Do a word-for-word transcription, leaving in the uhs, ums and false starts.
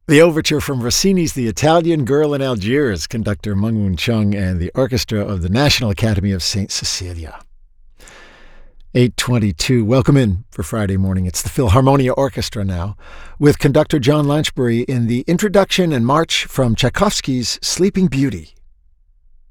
The overture from Rossini's The Italian Girl in Algiers, conductor Meng Woon Chung and the orchestra of the National Academy of Saint Cecilia. eight twenty-two. Welcome in for Friday morning. It's the Philharmonia Orchestra now, with conductor John Lanchbury in the introduction and march from Tchaikovsky's Sleeping Beauty.